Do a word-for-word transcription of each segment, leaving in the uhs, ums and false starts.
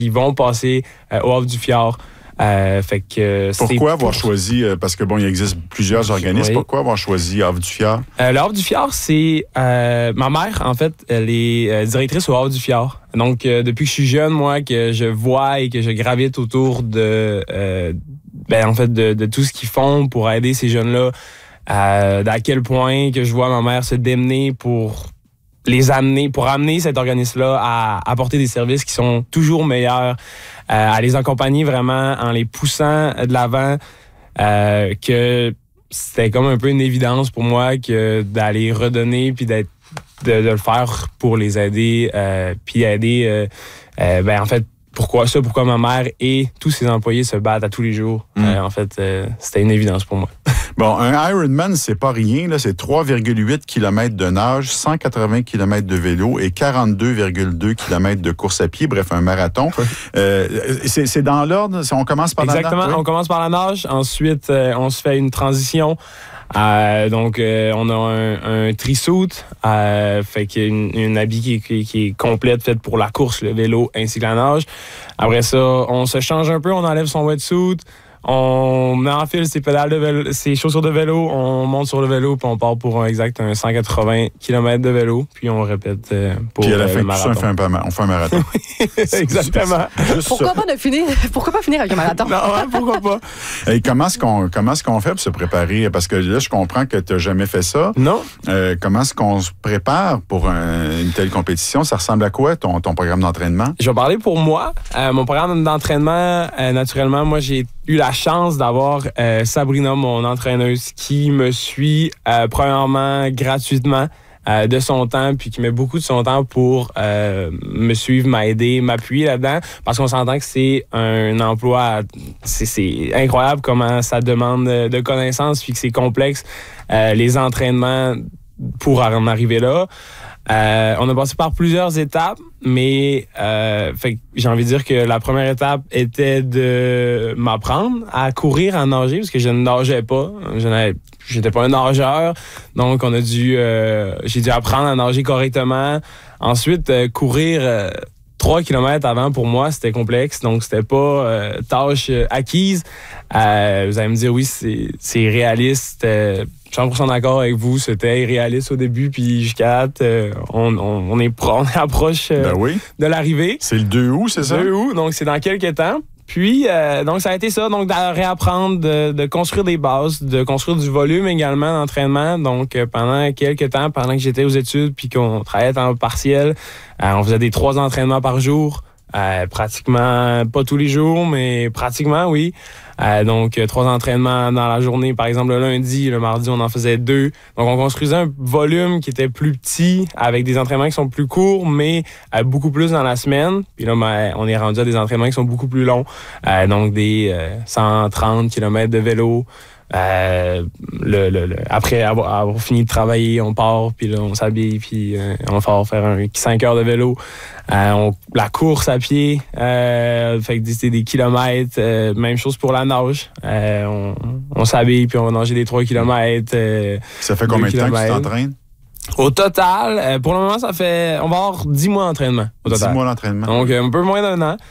ils vont passer euh, au Havre du Fjord. Euh, fait que pourquoi avoir pour... choisi, euh, parce que bon, il existe plusieurs organismes, oui. Pourquoi avoir choisi Havre du Fjord? Euh, le Havre du Fjord, c'est euh, ma mère, en fait, elle est euh, directrice au Havre du Fjord. Donc, euh, depuis que je suis jeune, moi, que je vois et que je gravite autour de, euh, ben, en fait, de, de tout ce qu'ils font pour aider ces jeunes-là, euh, à quel point que je vois ma mère se démener pour les amener, pour amener cet organisme-là à apporter des services qui sont toujours meilleurs, euh, à les accompagner vraiment en les poussant de l'avant, euh, que c'était comme un peu une évidence pour moi que d'aller redonner puis d'être de, de le faire pour les aider, euh, puis aider, euh, euh, ben en fait, pourquoi ça, pourquoi ma mère et tous ses employés se battent à tous les jours. Mmh. Euh, en fait, euh, c'était une évidence pour moi. Bon, un Ironman, c'est pas rien, là, c'est trois virgule huit kilomètres de nage, cent quatre-vingts kilomètres de vélo et quarante-deux virgule deux kilomètres de course à pied, bref, un marathon. Oui. Euh, c'est, c'est dans l'ordre, on commence par Exactement, la nage? Exactement, on commence par la nage, ensuite euh, on se fait une transition. Euh, donc, euh, on a un, un tri-suit, euh, fait qu'il y a une, une habit qui, qui, qui est complète, faite pour la course, le vélo ainsi que la nage. Après ça, on se change un peu, on enlève son wetsuit, on enfile ses pédales de vélo, ses chaussures de vélo, on monte sur le vélo, puis on part pour un exact un cent quatre-vingts kilomètres de vélo, puis on répète euh, pour puis à la euh, fin le de tout ça, on fait un, on fait un marathon. Exactement. Pourquoi pas, de finir, pourquoi pas finir avec un marathon? Non, hein, pourquoi pas? Et comment est-ce qu'on, comment est-ce qu'on fait pour se préparer? Parce que là, je comprends que tu n'as jamais fait ça. Non. Euh, comment est-ce qu'on se prépare pour un, une telle compétition? Ça ressemble à quoi, ton, ton programme d'entraînement? Je vais parler pour moi. Euh, mon programme d'entraînement, euh, naturellement, moi, j'ai eu la chance d'avoir euh, Sabrina, mon entraîneuse, qui me suit euh, premièrement gratuitement euh, de son temps, puis qui met beaucoup de son temps pour euh, me suivre, m'aider, m'appuyer là-dedans, parce qu'on s'entend que c'est un emploi, c'est, c'est incroyable comment ça demande de connaissances, puis que c'est complexe, euh, les entraînements pour en arriver là. Euh, on a passé par plusieurs étapes, mais euh, fait, j'ai envie de dire que la première étape était de m'apprendre à courir, à nager, parce que je ne nageais pas. Je n'avais, j'étais pas un nageur, donc on a dû, euh, j'ai dû apprendre à nager correctement. Ensuite, euh, courir euh, trois kilomètres avant, pour moi, c'était complexe, donc c'était pas euh, tâche euh, acquise. Euh, vous allez me dire, oui, c'est, c'est réaliste. Euh, cent pour cent d'accord avec vous, c'était irréaliste au début, puis jusqu'à date, euh, on, on, on, est pro, on est approche euh, ben oui. de l'arrivée. C'est le deux août, c'est ça? deux août, donc c'est dans quelques temps. Puis, euh, donc ça a été ça, donc de réapprendre, de, de construire des bases, de construire du volume également d'entraînement. Donc, euh, pendant quelques temps, pendant que j'étais aux études, puis qu'on travaillait en partiel, euh, on faisait des trois entraînements par jour. Euh, pratiquement, pas tous les jours, mais pratiquement, oui. Euh, donc, euh, trois entraînements dans la journée. Par exemple, le lundi, le mardi, on en faisait deux. Donc, on construisait un volume qui était plus petit, avec des entraînements qui sont plus courts, mais euh, beaucoup plus dans la semaine. Puis là, ben, on est rendu à des entraînements qui sont beaucoup plus longs. Euh, donc, des euh, cent trente kilomètres de vélo. Euh, le, le, le, après avoir, avoir fini de travailler, on part, puis là, on s'habille, puis euh, on va faire un cinq heures de vélo. Euh, on, la course à pied, euh, fait que c'est des kilomètres. Euh, même chose pour la nage. Euh, on, on s'habille, puis on va nager des trois kilomètres. Euh, ça fait combien de temps que tu t'entraînes? Au total, euh, pour le moment, ça fait... On va avoir dix mois d'entraînement. Au total. dix mois d'entraînement. Donc, un peu moins d'un an.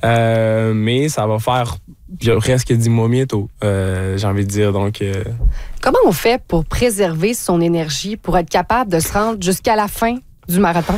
Euh, mais ça va faire presque dix mois bientôt, euh, j'ai envie de dire. Donc, euh... Comment on fait pour préserver son énergie, pour être capable de se rendre jusqu'à la fin du marathon?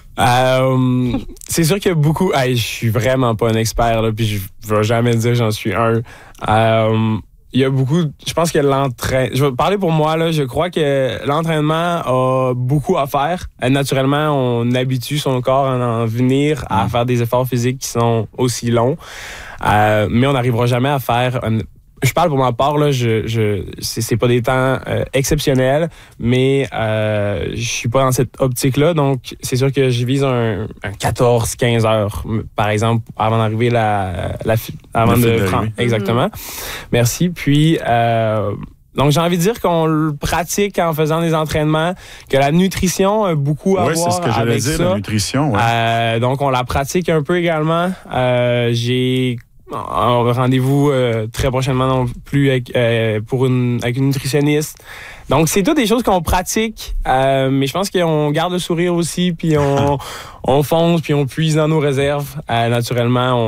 Euh, c'est sûr qu'il y a beaucoup... Hey, je suis vraiment pas un expert, là, puis je vais jamais dire que j'en suis un. Euh, il y a beaucoup... Je pense que l'entraînement... Je vais parler pour moi, là. Je crois que l'entraînement a beaucoup à faire. Naturellement, on habitue son corps à en venir à faire des efforts physiques qui sont aussi longs. Euh, mais on n'arrivera jamais à faire... Un, je parle pour ma part, là, je, je, c'est, c'est pas des temps euh, exceptionnels, mais euh, je suis pas dans cette optique-là. Donc, c'est sûr que je vise un, un quatorze à quinze heures, par exemple, avant d'arriver la, la, avant de prendre. Exactement. Mm-hmm. Merci. Puis... Euh, Donc, j'ai envie de dire qu'on le pratique en faisant des entraînements, que la nutrition a beaucoup à ouais, voir avec ça. Oui, c'est ce que j'allais dire, la nutrition. Ouais. Euh, donc, on la pratique un peu également. Euh, j'ai rendez-vous euh, très prochainement non plus avec, euh, pour une, avec une nutritionniste. Donc, c'est toutes des choses qu'on pratique, euh, mais je pense qu'on garde le sourire aussi, puis on, on fonce, puis on puise dans nos réserves. Euh, naturellement, on